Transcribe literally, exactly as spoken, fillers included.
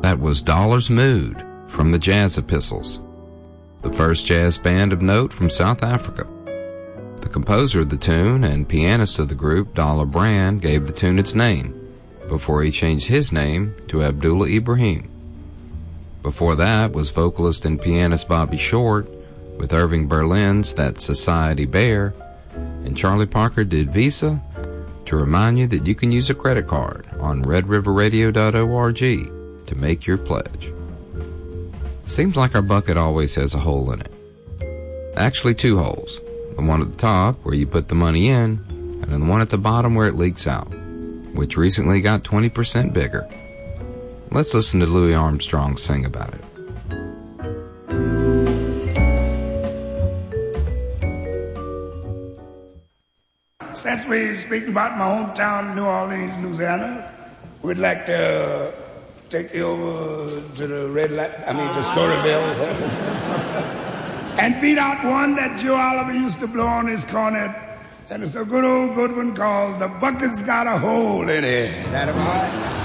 That was Dollars Mood from the Jazz Epistles, the first jazz band of note from South Africa. The composer of the tune and pianist of the group, Dollar Brand, gave the tune its name before he changed his name to Abdullah Ibrahim. Before that was vocalist and pianist Bobby Short with Irving Berlin's That Society Bear, and Charlie Parker did Visa to remind you that you can use a credit card on red river radio dot org to make your pledge. Seems like our bucket always has a hole in it. Actually, two holes. The one at the top where you put the money in, and then the one at the bottom where it leaks out, which recently got twenty percent bigger. Let's listen to Louis Armstrong sing about it. Since we're speaking about my hometown, New Orleans, Louisiana, we'd like to take you over to the red light, I mean to Storyville, and beat out one that Joe Oliver used to blow on his cornet, and it's a good old good one called The Bucket's Got a Hole in It. That about?